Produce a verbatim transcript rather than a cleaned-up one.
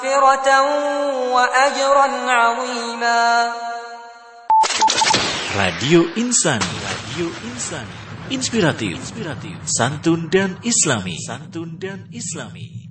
مغفرة وأجرا عظيما. Radio Insani, Radio Insani, inspiratif, inspiratif, santun dan islami, santun dan islami.